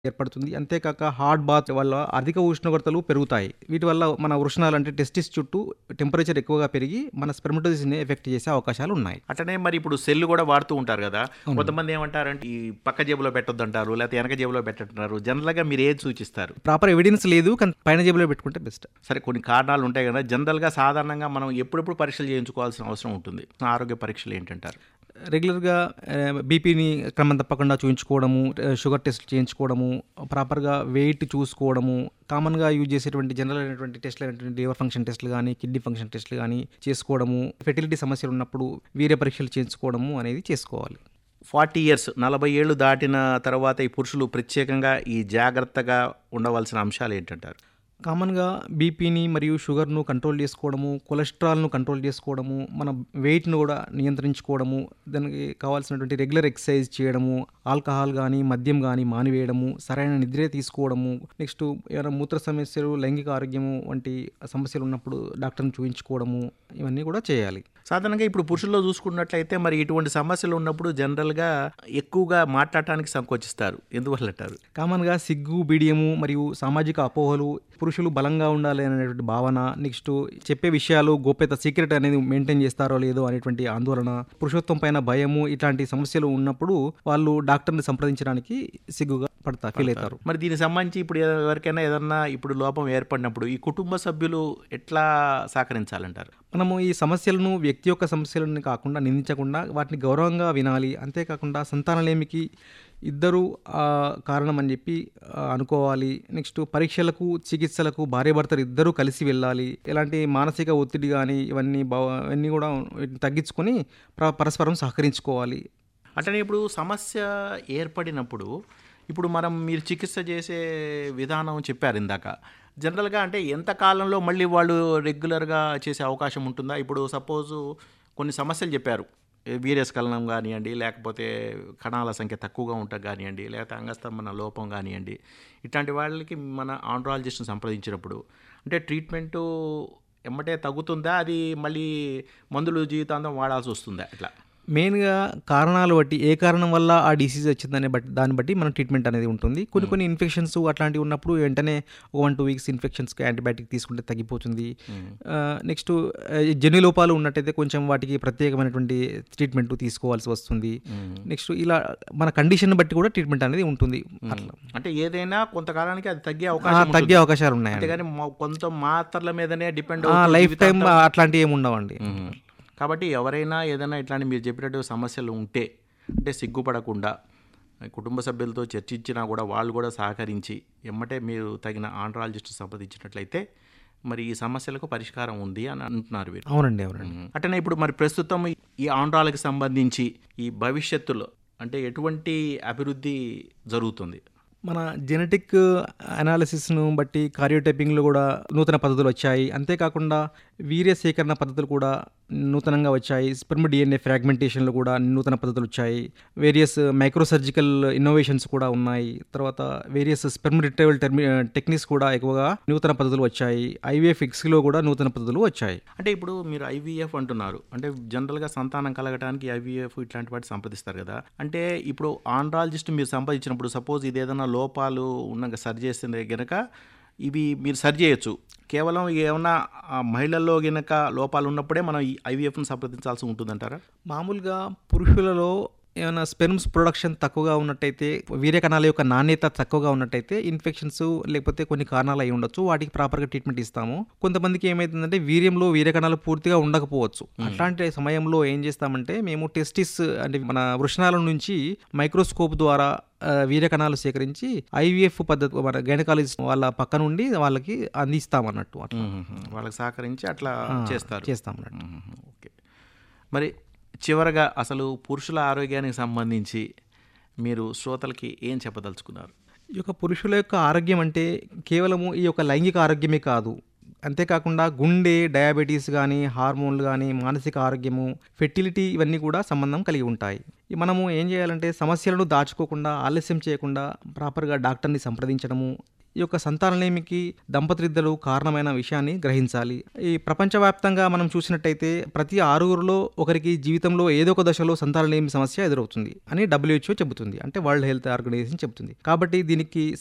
ఏర్పడుతుంది. అంతేకాక hot bath వల్ల అధిక ఉష్ణోగ్రతలు పెరుగుతాయి. వీటి వల్ల మన వృషణాలు అంటే టెస్టిస్ చుట్టూ టెంపరేచర్ ఎక్కువగా పెరిగి మన స్పెర్మటోసిస్‌ని ఎఫెక్ట్ చేసే అవకాశాలున్నాయి. అట్లనే మరి ఇప్పుడు సెల్ కూడా వాడుతూ ఉంటారు కదా. అవును. కొంతమంది ఏమంటారంటే ఈ పక్క జేబులో పెట్టొద్దంటారు, లేకపోతే వెనక జేబులో పెట్టంటారు. జనరల్‌గా మీరు ఏది సూచిస్తారు? ప్రాపర్ ఎవిడెన్స్ లేదు. కానీ పైన జేబులో పెట్టుకుంటే బెస్ట్. సరే, కొన్ని కారణాలు ఉంటాయి కదా. జనరల్‌గా సాధారణంగా మనం ఎప్పుడెప్పుడు పరీక్షలు చేయించుకోవాల్సిన అవసరం ఉంటుంది? ఆరోగ్య పరీక్షలు ఏంటంటారు? రెగ్యులర్‌గా బీపీని క్రమం తప్పకుండా చూయించుకోవడము, షుగర్ టెస్ట్ చేయించుకోవడము, ప్రాపర్‌గా వెయిట్ చూసుకోవడము, కామన్‌గా యూజ్ చేసేటువంటి జనరల్ అయినటువంటి టెస్ట్‌లు అయినటువంటి లివర్ ఫంక్షన్ టెస్ట్‌లు గానీ, కిడ్నీ ఫంక్షన్ టెస్ట్‌లు గానీ చేసుకోవడము, ఫెర్టిలిటీ సమస్యలు ఉన్నప్పుడు వీర్య పరీక్షలు చేయించుకోవడము అనేది చేసుకోవాలి. 40 ఇయర్స్ 40 ఏళ్ళు దాటిన తర్వాత ఈ పురుషులు ప్రత్యేకంగా ఈ జాగ్రత్తగా ఉండవలసిన అంశాలు ఏంటంటారు? కామన్‌గా బీపీని మరియు షుగర్‌ను కంట్రోల్ చేసుకోవడము, కొలెస్ట్రాల్‌ను కంట్రోల్ చేసుకోవడము, మన వెయిట్‌ను కూడా నియంత్రించుకోవడము, దానికి కావాల్సినటువంటి రెగ్యులర్ ఎక్సర్సైజ్ చేయడము, ఆల్కహాల్ గానీ, మద్యం గానీ మానివేయడము, సరైన నిద్ర తీసుకోవడము, నెక్స్ట్ ఏమైనా మూత్ర సమస్యలు, లైంగిక ఆరోగ్యము వంటి సమస్యలు ఉన్నప్పుడు డాక్టర్‌ని చూయించుకోవడము, ఇవన్నీ కూడా చేయాలి. సాధారణంగా ఇప్పుడు పురుషుల్లో చూసుకున్నట్లయితే మరి ఇటువంటి సమస్యలు ఉన్నప్పుడు జనరల్‌గా ఎక్కువగా మాట్లాడటానికి సంకోచిస్తారు. ఎందువల్లంటారు? కామన్‌గా సిగ్గు, బిడియము మరియు సామాజిక అపోహలు, పురుషులు బలంగా ఉండాలి అనేటువంటి భావన, నెక్స్ట్ చెప్పే విషయాలు గోప్యత సీక్రెట్ అనేది మెయింటైన్ చేస్తారో లేదో అనేటువంటి ఆందోళన, పురుషత్వం పైన భయము, ఇట్లాంటి సమస్యలు ఉన్నప్పుడు వాళ్ళు డాక్టర్ని సంప్రదించడానికి సిగ్గుగా ఫీల్ అవుతారు. మరి దీనికి సంబంధించి ఇప్పుడు ఎవరికైనా ఏదన్నా ఇప్పుడు లోపం ఏర్పడినప్పుడు ఈ కుటుంబ సభ్యులు ఎట్లా సహకరించాలంటారు? మనము ఈ సమస్యలను వ్యక్తి యొక్క సమస్యలను కాకుండా నిందించకుండా వాటిని గౌరవంగా వినాలి. అంతేకాకుండా సంతానలేమికి ఇద్దరు కారణం అని చెప్పి అనుకోవాలి. నెక్స్ట్ పరీక్షలకు, చికిత్సలకు భార్యాభర్తలు ఇద్దరూ కలిసి వెళ్ళాలి. ఎలాంటి మానసిక ఒత్తిడి కానీ ఇవన్నీ కూడా తగ్గించుకొని పరస్పరం సహకరించుకోవాలి. అట్లనే ఇప్పుడు సమస్య ఏర్పడినప్పుడు ఇప్పుడు మీరు చికిత్స చేసే విధానం చెప్పారు ఇందాక. జనరల్గా అంటే ఎంత కాలంలో మళ్ళీ వాళ్ళు రెగ్యులర్గా చేసే అవకాశం ఉంటుందా? ఇప్పుడు సపోజు కొన్ని సమస్యలు చెప్పారు, వీర్యస్ఖలనం కానివ్వండి, లేకపోతే కణాల సంఖ్య తక్కువగా ఉండటం కానివ్వండి, లేకపోతే అంగస్తంభన లోపం కానివ్వండి, ఇట్లాంటి వాళ్ళకి మన ఆండ్రాలజిస్ట్ని సంప్రదించినప్పుడు అంటే ట్రీట్మెంటు ఎమ్మటే తగ్గుతుందా? అది మళ్ళీ మందులు జీవితాంతం వాడాల్సి వస్తుందా? ఇట్లా మెయిన్గా కారణాలు బట్టి ఏ కారణం వల్ల ఆ డిసీజ్ వచ్చిందనే దాన్ని బట్టి మన ట్రీట్మెంట్ అనేది ఉంటుంది. కొన్ని ఇన్ఫెక్షన్స్ అట్లాంటివి ఉన్నప్పుడు వెంటనే 1-2 వీక్స్ ఇన్ఫెక్షన్స్కి యాంటీబయాటిక్ తీసుకుంటే తగ్గిపోతుంది. నెక్స్ట్ జన్యు లోపాలు ఉన్నట్టయితే కొంచెం వాటికి ప్రత్యేకమైనటువంటి ట్రీట్మెంట్ తీసుకోవాల్సి వస్తుంది. నెక్స్ట్ ఇలా మన కండిషన్ బట్టి కూడా ట్రీట్మెంట్ అనేది ఉంటుంది. అట్లా అంటే ఏదైనా కొంతకాలానికి అది తగ్గే అవకాశాలు ఉన్నాయి. అంతేగాని కొంత మాత్రల మీదనే డిపెండ్ లైఫ్ టైం అట్లాంటివి ఏమి ఉండవండి. కాబట్టి ఎవరైనా ఏదైనా ఇట్లాంటి మీరు చెప్పినట్టు సమస్యలు ఉంటే అంటే సిగ్గుపడకుండా కుటుంబ సభ్యులతో చర్చించినా కూడా వాళ్ళు కూడా సహకరించి ఎమ్మటే మీరు తగిన ఆండ్రాలజిస్ట్ సంప్రదించినట్లయితే మరి ఈ సమస్యలకు పరిష్కారం ఉంది అని అంటున్నారు మీరు. అవునండి. అట్లనే ఇప్పుడు మరి ప్రస్తుతం ఈ ఆండ్రాలకి సంబంధించి ఈ భవిష్యత్తులో అంటే ఎటువంటి అభివృద్ధి జరుగుతుంది? మన జెనెటిక్ అనాలిసిస్ను బట్టి కార్యోటైపింగ్లో కూడా నూతన పద్ధతులు వచ్చాయి. అంతేకాకుండా వీర్య సేకరణ పద్ధతులు కూడా నూతనంగా వచ్చాయి. స్పెర్మ్ డిఎన్ఏ ఫ్రాగ్మెంటేషన్లో కూడా నూతన పద్ధతులు వచ్చాయి. వేరియస్ మైక్రోసర్జికల్ ఇన్నోవేషన్స్ కూడా ఉన్నాయి. తర్వాత వేరియస్ స్పెర్మ్ రిట్రైవల్ టెక్నిక్స్ కూడా ఎక్కువగా నూతన పద్ధతులు వచ్చాయి. ఐవీఎఫ్ ఎక్స్లో కూడా నూతన పద్ధతులు వచ్చాయి. అంటే ఇప్పుడు మీరు ఐవీఎఫ్ అంటున్నారు, అంటే జనరల్గా సంతానం కలగడానికి ఐవీఎఫ్ ఇట్లాంటి వాటి సంప్రదిస్తారు కదా. అంటే ఇప్పుడు ఆండ్రాలజిస్ట్ మీరు సంప్రదించినప్పుడు సపోజ్ ఇది ఏదైనా లోపాలు ఉన్న సరి చేస్తే గనక ఇవి మీరు సరి చేయొచ్చు. కేవలం ఏమన్నా మహిళల్లో గనక లోపాలు ఉన్నప్పుడే మనం ఈ ఐవీఎఫ్ను సంప్రదించాల్సి ఉంటుందంటారా? మామూలుగా పురుషులలో ఏమైనా స్పెర్మ్స్ ప్రొడక్షన్ తక్కువగా ఉన్నట్టయితే, వీర్య కణాల యొక్క నాణ్యత తక్కువగా ఉన్నట్టయితే ఇన్ఫెక్షన్స్ లేకపోతే కొన్ని కారణాలు అయి ఉండొచ్చు. వాటికి ప్రాపర్గా ట్రీట్మెంట్ ఇస్తాము. కొంతమందికి ఏమవుతుందంటే వీర్యంలో వీర్య కణాలు పూర్తిగా ఉండకపోవచ్చు. అట్లాంటి సమయంలో ఏం చేస్తామంటే మేము టెస్టిస్ అంటే మన వృషణాల నుంచి మైక్రోస్కోప్ ద్వారా వీర్య కణాలు సేకరించి ఐవీఎఫ్ పద్ధతి మన గైనకాలజిస్ట్ వాళ్ళ పక్క నుండి వాళ్ళకి అందిస్తామన్నట్టు. అట్లా వాళ్ళకి సహకరించి అట్లా చేస్తామన్నట్టు. ఓకే. మరి చివరగా అసలు పురుషుల ఆరోగ్యానికి సంబంధించి మీరు శ్రోతలకి ఏం చెప్పదలుచుకున్నారు? ఈ యొక్క పురుషుల యొక్క ఆరోగ్యం అంటే కేవలము ఈ యొక్క లైంగిక ఆరోగ్యమే కాదు. అంతేకాకుండా గుండె, డయాబెటీస్ కానీ, హార్మోన్లు కానీ, మానసిక ఆరోగ్యము, ఫెర్టిలిటీ ఇవన్నీ కూడా సంబంధం కలిగి ఉంటాయి. మనము ఏం చేయాలంటే సమస్యలను దాచుకోకుండా, ఆలస్యం చేయకుండా ప్రాపర్గా డాక్టర్ని సంప్రదించడము, ఈ యొక్క సంతానలేమికి దంపతులిద్దరూ కారణమైన విషయాన్ని గ్రహించాలి. ఈ ప్రపంచవ్యాప్తంగా మనం చూసినట్టయితే ప్రతి 6గురిలో ఒకరికి జీవితంలో ఏదో ఒక దశలో సంతానలేమి సమస్య ఎదురవుతుంది అని WHO చెబుతుంది. అంటే వరల్డ్ హెల్త్ ఆర్గనైజేషన్ చెబుతుంది. కాబట్టి దీనికి